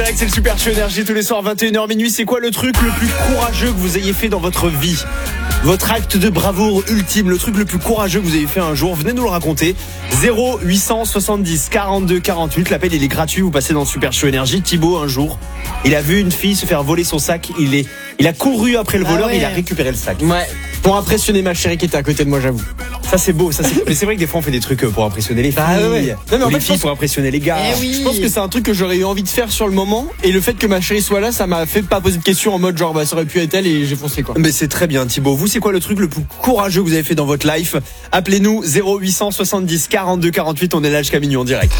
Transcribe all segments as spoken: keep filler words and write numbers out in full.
C'est le Super Show Énergie tous les soirs vingt et une heures minuit. C'est quoi le truc le plus courageux que vous ayez fait dans votre vie? Votre acte de bravoure ultime, le truc le plus courageux que vous avez fait un jour, venez nous le raconter. Zéro huit cent soixante-dix quarante-deux quarante-huit, l'appel il est gratuit, vous passez dans le Super Show Énergie. Thibaut un jour, il a vu une fille se faire voler son sac, il est, il a couru après le voleur, ah ouais. Il a récupéré le sac. Ouais. Pour impressionner ma chérie qui était à côté de moi, j'avoue. Ça c'est beau, ça c'est. Mais c'est vrai que des fois on fait des trucs pour impressionner les filles. Ah ouais. Non mais en les fait, filles pour impressionner les gars. Eh oui. Je pense que c'est un truc que j'aurais eu envie de faire sur le moment, et le fait que ma chérie soit là, ça m'a fait pas poser de questions en mode genre bah ça aurait pu être elle et j'ai foncé quoi. Mais c'est très bien Thibaut. Vous c'est quoi le truc le plus courageux que vous avez fait dans votre life? Appelez-nous zéro huit cent soixante-dix quarante-deux quarante-huit, on est là jusqu'à minuit en direct.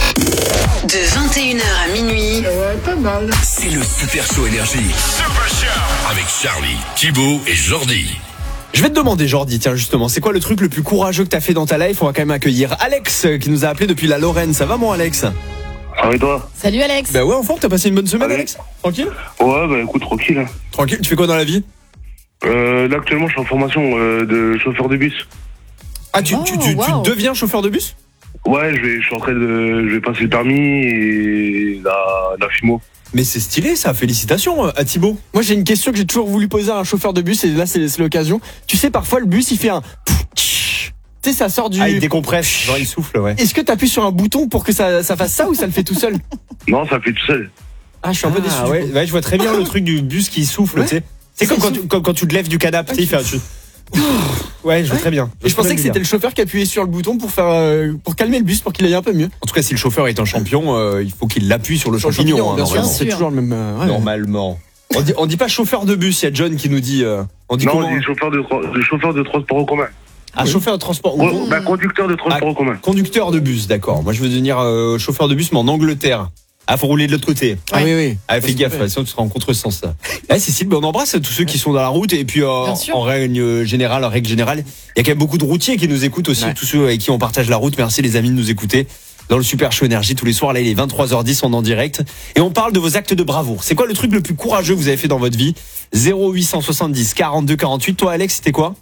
De vingt et une heures à minuit. Ouais, pas mal. C'est le Super Show Énergie. Super Show avec Charlie, Thibaut et Jordi. Je vais te demander Jordi, tiens justement, c'est quoi le truc le plus courageux que t'as fait dans ta life? On va quand même accueillir Alex qui nous a appelé depuis la Lorraine. Ça va mon Alex? Ah et toi? Salut Alex. Bah ouais, en forme, t'as passé une bonne semaine Alex? Tranquille? Ouais, bah écoute, tranquille. Hein. Tranquille, tu fais quoi dans la vie? Euh, là actuellement je suis en formation euh, de chauffeur de bus. Ah tu, oh, tu, tu, wow. tu deviens chauffeur de bus? Ouais, je, vais, je suis en train de... Je vais passer le permis et la, la F I M O. Mais c'est stylé ça, félicitations à Thibaut. Moi j'ai une question que j'ai toujours voulu poser à un chauffeur de bus et là c'est, c'est l'occasion. Tu sais parfois le bus il fait un... Tu sais ça sort du... Ah il décompresse, genre il souffle ouais. Est-ce que t'appuies sur un bouton pour que ça, ça fasse ça ou ça le fait tout seul? Non ça le fait tout seul. Ah je suis un ah, peu déçu. Ouais, ouais je vois très bien le truc du bus qui souffle ouais. Tu sais. C'est comme quand, tu, comme quand tu te lèves du canapé, tu sais, il fait un... Ouais, je vois ouais. très bien. Et je pensais que c'était le chauffeur qui appuyait sur le bouton pour faire euh, pour calmer le bus pour qu'il aille un peu mieux. En tout cas, si le chauffeur est un champion, euh, il faut qu'il l'appuie sur le sur champignon. champignon hein, bien sûr, c'est toujours le même. Euh, ouais. Normalement. On dit on dit pas chauffeur de bus. Il y a John qui nous dit. Euh, on dit non, comment on dit chauffeur de, de chauffeur de transport en commun. Ah, oui. Chauffeur de transport. Oh, bah, conducteur de transport ah, en commun. Conducteur de bus, d'accord. Moi, je veux devenir euh, chauffeur de bus, mais en Angleterre. Ah, faut rouler de l'autre côté. Ah oui, oui. Ah, fais gaffe, sinon tu seras en contresens, là. Ah, Cécile, ben, on embrasse tous ceux qui sont dans la route, et puis, euh, en règle générale, en règle générale, il y a quand même beaucoup de routiers qui nous écoutent aussi, ouais. Tous ceux avec qui on partage la route. Merci les amis de nous écouter. Dans le Super Show Énergie, tous les soirs, là, il est vingt-trois heures dix, on est en direct. Et on parle de vos actes de bravoure. C'est quoi le truc le plus courageux que vous avez fait dans votre vie? Zéro huit cent soixante-dix quarante-deux quarante-huit. Toi, Alex, c'était quoi?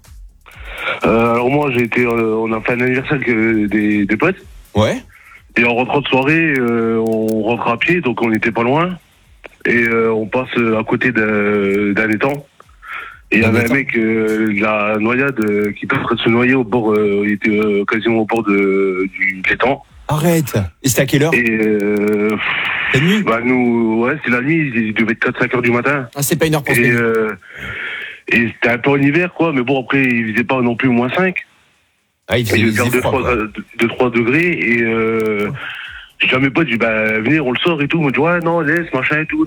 Euh, alors moi, j'ai été, euh, on a fait un anniversaire avec euh, des, des potes. Ouais. Et en rentrant de soirée, euh, on rentre à pied, donc on n'était pas loin. Et euh, on passe à côté d'un, d'un étang. Et il y avait un mec, euh, la noyade, euh, qui était en train de se noyer au bord, euh, il était euh, quasiment au bord de, du, de l'étang. Arrête. Et c'était à quelle heure? Et euh, la nuit? Bah nous, ouais, c'est la nuit, il devait être quatre cinq heures du matin. Ah, c'est pas une heure pour se Et, euh, et c'était un peu en hiver, quoi, mais bon, après, il faisait pas non plus moins cinq. Ah, il faisait deux trois degrés, et euh, j'ai à mes potes, j'ai dit, bah, venez, on le sort et tout. Ils m'ont dit, ouais, non, laisse, machin et tout.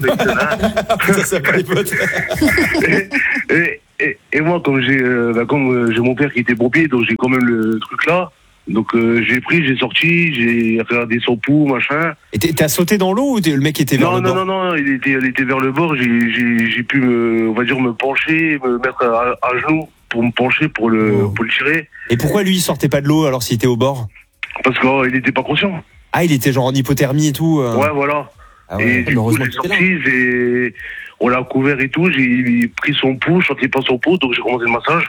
Ça, c'est pas les potes. et, et, et, et moi, comme j'ai, euh, bah, comme euh, j'ai mon père qui était pompier, donc j'ai quand même le truc là. Donc, euh, j'ai pris, j'ai sorti, j'ai regardé son pouls, machin. Et t'as sauté dans l'eau ou le mec était vers non, le non, bord? Non, non, non, il était, il était vers le bord. J'ai, j'ai, j'ai pu, me, on va dire, me pencher, me mettre à, à genoux pour me pencher pour le, oh. pour le tirer. Et pourquoi lui, il sortait pas de l'eau alors s'il était au bord? Parce qu'il oh, était pas conscient. Ah, il était genre en hypothermie et tout euh... Ouais, voilà. Ah ouais, et du coup, j'ai sorti, j'ai... on l'a couvert et tout, j'ai pris son pouls, je sentais pas son pouls, donc j'ai commencé le massage.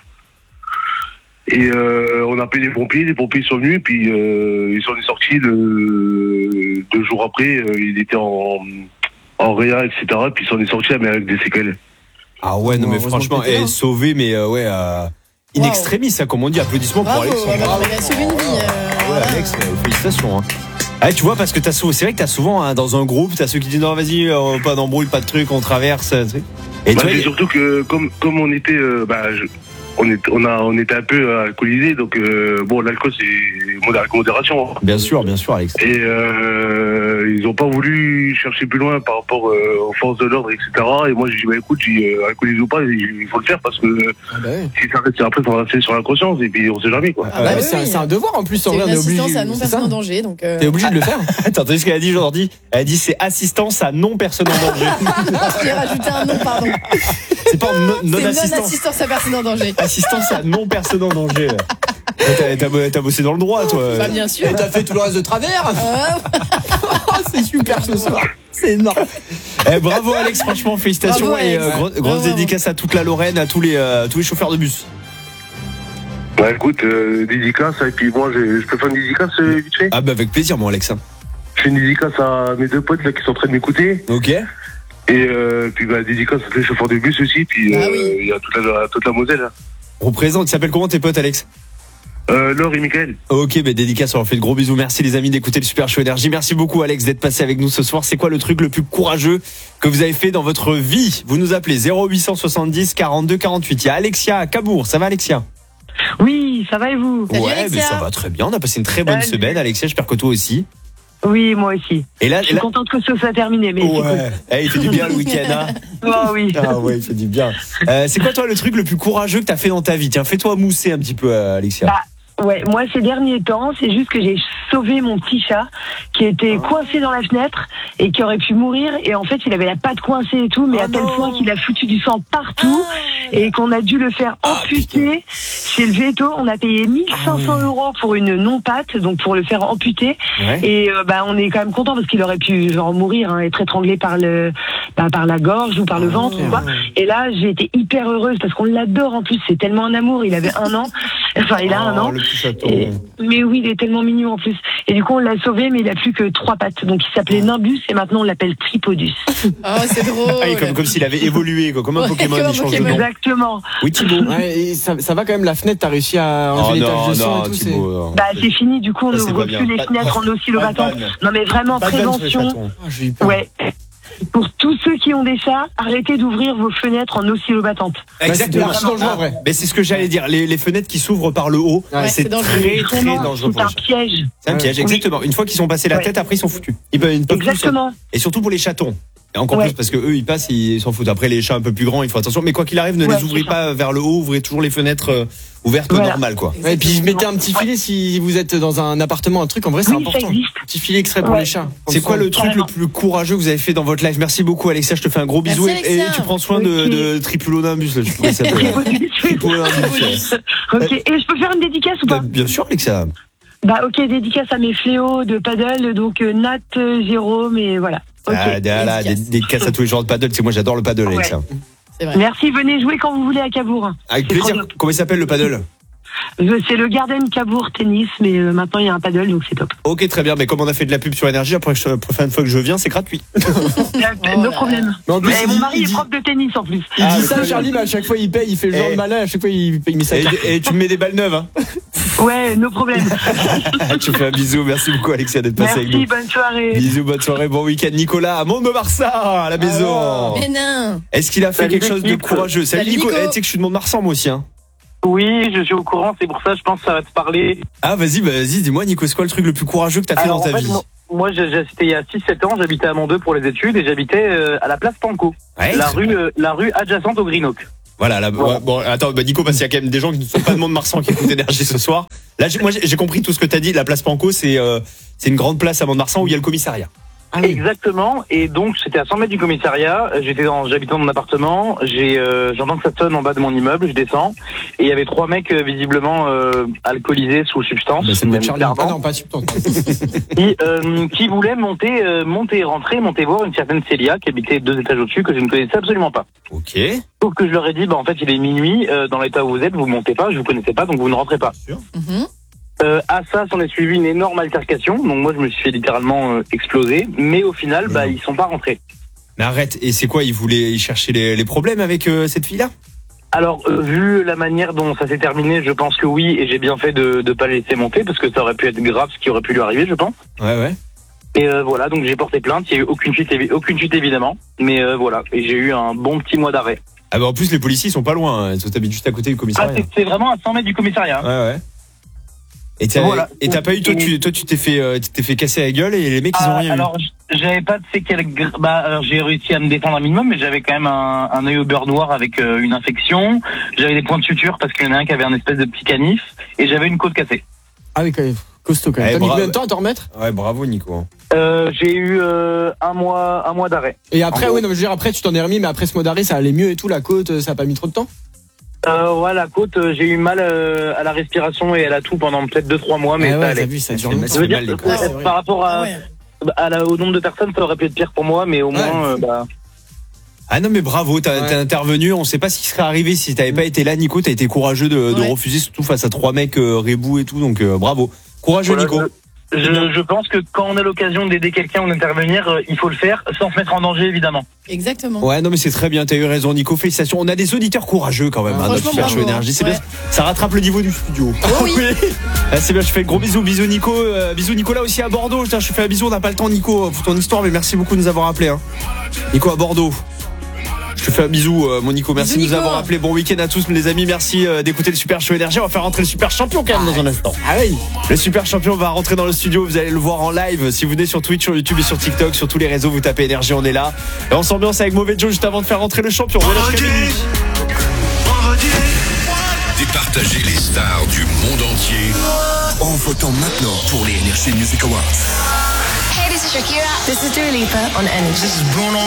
Et euh, on a appelé les pompiers, les pompiers sont venus, puis euh, ils sont sortis de... deux jours après, euh, il était en, en réa, et cetera. Puis ils sont sortis mais avec des séquelles. Ah ouais, non mais franchement, elle est sauvée, mais euh, ouais, euh, in wow. extremis, ça, comme on dit, applaudissements bravo, pour Alex. Bravo, bravo, il a sauvé une vie. Euh, ouais, Alex, euh, félicitations. Hein. Ah, tu vois, parce que t'as souvent, c'est vrai que t'as souvent, hein, dans un groupe, t'as ceux qui disent non, vas-y, euh, pas d'embrouille, pas de truc, on traverse. Tu sais. Et bah, toi, c'est y... surtout que, comme, comme on était, euh, bah, je... On, est, on, a, on était un peu alcoolisés, donc euh, bon, l'alcool c'est avec modération. Hein. Bien sûr, bien sûr, Alex. Et euh, ils n'ont pas voulu chercher plus loin par rapport euh, aux forces de l'ordre, et cetera. Et moi j'ai dit, bah écoute, euh, alcoolisé ou pas, il faut le faire parce que ah bah oui. si ça reste après, ça va rester sur la conscience et puis on sait jamais quoi. Ah bah, ah bah c'est, oui. un, c'est un devoir en plus, c'est en vrai, une assistance à non personne en danger. Donc euh... T'es obligé de le faire. Attends, tu sais ce qu'elle a dit aujourd'hui? Elle a dit c'est assistance à non personne en danger. J'ai rajouté un non, pardon. C'est pas non, non c'est assistance. non assistance à personne en danger. Assistance à non personne en danger. T'as, t'as, t'as bossé dans le droit, toi. Bah, bien sûr. Et t'as fait tout le reste de travers. C'est super ce soir. C'est énorme. Eh, bravo Alex, franchement, félicitations. Bravo, et euh, gros, grosse bravo. dédicace à toute la Lorraine, à tous les, euh, tous les chauffeurs de bus. Bah écoute, euh, dédicace, et puis moi je peux faire une dédicace euh, vite fait. Ah bah avec plaisir, moi Alex. Je fais une dédicace à mes deux potes là qui sont en train de m'écouter. Ok. Et euh, puis bah, dédicace à tous les chauffeurs de bus aussi. Puis Ah euh, oui. il y a toute la, toute la Moselle. Hein. Représente, ils s'appellent comment tes potes, Alex? Euh, Laure et Mickaël. Ok, bah dédicace, on leur fait de gros bisous. Merci les amis d'écouter le Super Show Énergie. Merci beaucoup Alex d'être passé avec nous ce soir. C'est quoi le truc le plus courageux que vous avez fait dans votre vie? Vous nous appelez zéro huit cent soixante-dix quarante-deux quarante-huit. Il y a Alexia à Cabourg. Ça va Alexia? Oui, ça va et vous? Salut, Ouais, Alexia. mais ça va très bien. On a passé une très bonne Salut. semaine. Alexia, j'espère que toi aussi. Oui, moi aussi. Et là, Je suis là... contente que ce soit terminé, mais c'est Ouais, eh, il fait du bien le week-end. Hein. cool. Oh oui. Ah ouais, il fait du bien. Euh, c'est quoi toi le truc le plus courageux que t'as fait dans ta vie? Tiens, fais-toi mousser un petit peu, euh, Alexia. Bah, Ouais, moi ces derniers temps, c'est juste que j'ai sauvé mon petit chat qui était coincé dans la fenêtre et qui aurait pu mourir. Et en fait, il avait la patte coincée et tout, mais Oh à tel non. point qu'il a foutu du sang partout et qu'on a dû le faire amputer. Chez le Veto, on a payé mille cinq cents euros pour une non-patte, donc pour le faire amputer. Ouais. Et euh, bah on est quand même content parce qu'il aurait pu genre mourir, hein, être étranglé par le bah, par la gorge ou par le ventre, ou quoi. Et là, j'ai été hyper heureuse parce qu'on l'adore en plus. C'est tellement un amour. Il avait un an. Enfin, il a un Oh, an. le petit chaton. Et- mais oui, il est tellement mignon en plus. Et du coup, on l'a sauvé, mais il a plus que trois pattes. Donc, il s'appelait Nimbus et maintenant on l'appelle Tripodus. Oh, c'est drôle. Ah, et comme, comme s'il avait évolué, quoi. Comme un Ouais, Pokémon, comme un il change de Pokémon. nom. Exactement. Oui, Thibaut. Ouais, et ça, ça va quand même, la fenêtre, t'as réussi à enlever Oh les non, taches de sang non, et tout. c'est- Thibaut. non. Bah, c'est fini. Du coup, on Ça, c'est n'ouvre pas bien. plus les Pas- fenêtres en oscillobattant. pas de vanne. Non, mais vraiment, Pas de vanne sur les prévention. chatons. Ah, j'ai eu peur. Ouais. Pour tous ceux qui ont des chats, arrêtez d'ouvrir vos fenêtres en oscillobattantes. Exactement. archi dangereux, en vrai. Mais c'est ce que j'allais dire. Les, les fenêtres qui s'ouvrent par le haut, Ouais, c'est c'est dangereux. très très Vraiment, dangereux c'est pour un les chats. piège. C'est un piège, Oui. exactement. Une fois qu'ils sont passés la Ouais. tête, après ils sont foutus. Ils peuvent, ils ne peuvent plus Exactement. sortir. Et surtout pour les chatons. Et encore Ouais. plus parce que eux ils passent, ils s'en foutent. Après les chats un peu plus grands, il faut attention. Mais quoi qu'il arrive, ne Ouais, les ouvrez c'est ça. pas vers le haut, ouvrez toujours les fenêtres euh, ouvertes Voilà. normales, quoi. Ouais, et puis mettez un petit filet si vous êtes dans un appartement, un truc, en vrai c'est Oui, ça important. existe. Petit filet extrait pour Ouais. les chats. C'est quoi le truc Carrément. le plus courageux que vous avez fait dans votre life? Merci beaucoup Alexia, je te fais un gros bisou. Merci, et, et Alexia. tu prends soin de, Ok. de Tripulonimbus, là, je sais pas comment il s'appelle. Tripodus. Tripulonimbus. Ok. Et je peux faire une dédicace ou Bah, pas? bien sûr Alexia. Bah, ok, dédicace à mes fléaux de paddle, donc euh, Nat, euh, Jérôme, et voilà. Ok. Ah, là, des, Dédicace. des casses à tous les joueurs de paddle. C'est moi j'adore le paddle Ouais. Alexia. C'est vrai. Merci, venez jouer quand vous voulez à Cabourg. Avec C'est trop plaisir. bien. Comment il s'appelle le paddle? Euh, C'est le Garden Cabourg Tennis, mais euh, maintenant il y a un paddle, donc c'est top. Ok, très bien. Mais comme on a fait de la pub sur Énergie, après la prochaine fois que je viens, c'est gratuit. Euh, no là. problème. Mais en plus, Et il mon dit- mari il est dit- prof de tennis en plus. Il Ah, dit mais ça, très Charlie, bien. mais à chaque fois il paye, il fait le genre Eh. de malin, à chaque fois il, il met sa carte. Et, et tu me mets des balles neuves, hein. Ouais, no problème. Tu fais un bisou. Merci beaucoup, Alexia, d'être passé avec Merci, nous. bonne soirée. Bisous, bonne soirée, bon week-end. Nicolas, à Mont-de-Marsan, à la maison. Mais non. Est-ce qu'il a fait Salut, quelque chose de l'équipe. courageux? Salut, Salut, Nico. Nico. Eh, tu sais que je suis de Mont-de-Marsan, moi aussi, hein. Oui, je suis au courant, c'est pour ça, je pense que ça va te parler. Ah, vas-y, bah, vas-y, dis-moi, Nico, c'est quoi le truc le plus courageux que t'as fait Alors, dans ta en fait, vie? moi, moi, j'ai- j'ai- c'était il y a six sept ans, j'habitais à Mont-deux pour les études et j'habitais euh, à la place Panko, Ouais, la très rue, bien. euh, la rue adjacente au Green Oak. Voilà, là, Voilà. ouais, bon, attends, bah, Nico, parce qu'il y a quand même des gens qui ne sont pas de Mont-de-Marsan qui écoutent Énergie ce soir. Là, j'ai- moi, j'ai j'ai compris tout ce que t'as dit. La place Panko, c'est, euh, c'est une grande place à Mont-de-Marsan où il y a le commissariat. Ah oui. Exactement, et donc j'étais à cent mètres du commissariat, j'étais dans, j'habitais dans mon appartement, j'ai, euh, j'entends que ça sonne en bas de mon immeuble, je descends, et il y avait trois mecs euh, visiblement euh, alcoolisés sous substance, Bah, ça doit même être Charlie. Ah clairement, non, pas substance. qui, euh, qui voulaient monter, euh, monter, rentrer, monter voir une certaine Célia qui habitait deux étages au-dessus que je ne connaissais absolument pas. Ok. Sauf que je leur ai dit, bah en fait il est minuit, euh, dans l'état où vous êtes, vous montez pas, je vous connaissais pas, donc vous ne rentrez pas. Mhm. Euh, à ça, s'en est suivi une énorme altercation, donc moi je me suis fait littéralement euh, exploser, mais au final, bah ils sont pas rentrés. Mais arrête, et c'est quoi? Ils voulaient ils chercher les, les problèmes avec euh, cette fille-là? Alors, euh, vu la manière dont ça s'est terminé, je pense que oui, et j'ai bien fait de ne pas les laisser monter, parce que ça aurait pu être grave ce qui aurait pu lui arriver, je pense. Ouais, ouais. Et euh, voilà, donc j'ai porté plainte, il n'y a eu aucune chute, évi- aucune chute évidemment, mais euh, voilà, et j'ai eu un bon petit mois d'arrêt. Ah, bah, en plus, les policiers, ils sont pas loin, hein. Ils t'habitent juste à côté du Ah, commissariat. c'est c'est vraiment à cent mètres du commissariat. hein. Ouais, ouais. Et t'as, Voilà. et t'as pas eu, toi, tu, toi, tu t'es fait, euh, tu t'es fait casser la gueule et les mecs, ils ont Ah, rien alors, j'avais pas de séquelles, gr- bah, alors j'ai réussi à me défendre un minimum, mais j'avais quand même un, un œil au beurre noir avec euh, une infection, j'avais des points de suture parce qu'il y en a un qui avait un espèce de petit canif, et j'avais une côte cassée. Ah oui, quand même. Costaud quand même. Eh, T'as mis bravo. combien de temps à t'en remettre? eu. Ouais, bravo, Nico. hein. Euh, j'ai eu euh, un mois, un mois d'arrêt. Et après, En gros. oui, non, mais je veux dire, après, tu t'en es remis, mais après ce mois d'arrêt, ça allait mieux et tout, la côte, ça a pas mis trop de temps? Euh, ouais, la côte, euh, j'ai eu mal euh, à la respiration et à la toux pendant peut-être deux trois mois, mais Ah ça ouais, allait. t'as vu, ça dure fait longtemps. mal, Je veux dire, mal, les euh, couilles. Ah ouais. par rapport Ah à, ouais. à la, au nombre de personnes, ça aurait pu être pire pour moi, mais au Ouais. moins, euh, bah, Ah non, mais bravo, t'as, Ouais. t'es intervenu. On sait pas ce qui serait arrivé si t'avais pas été là, Nico. T'as été courageux de, de Ouais. refuser, surtout face à trois mecs euh, rebou et tout. Donc, euh, bravo. Courageux, voilà, Nico. je, Je, je pense que quand on a l'occasion d'aider quelqu'un ou d'intervenir, euh, il faut le faire sans se mettre en danger, évidemment. Exactement. Ouais, non, mais c'est très bien, t'as eu raison, Nico. Félicitations. On a des auditeurs courageux quand même, hein, notre Super Show Énergie. C'est ouais. bien. Ça rattrape le niveau du studio. Oh oui. Ah, c'est bien, je fais le gros bisou. Bisous, Nico. Euh, bisous, Nicolas aussi à Bordeaux. Je te fais un bisou. On n'a pas le temps, Nico, pour ton histoire, mais merci beaucoup de nous avoir appelés. Hein. Nico à Bordeaux. Je te fais un bisou, euh, mon Nico. Merci bisous, de nous Nico. avoir appelés. Bon week-end à tous, les amis. Merci euh, d'écouter le Super Show Énergie. On va faire rentrer le Super Champion quand même dans un instant. Ah oui. Le Super Champion va rentrer dans le studio. Vous allez le voir en live. Si vous venez sur Twitch, sur YouTube et sur TikTok, sur tous les réseaux, vous tapez Énergie, on est là. Et on s'ambiance avec Mauvais Joe juste avant de faire rentrer le champion. Départager les stars du monde entier en votant maintenant pour les Energy Music Awards. Hey, this is Shakira. This is Dua Lipa on Energy. This is Bruno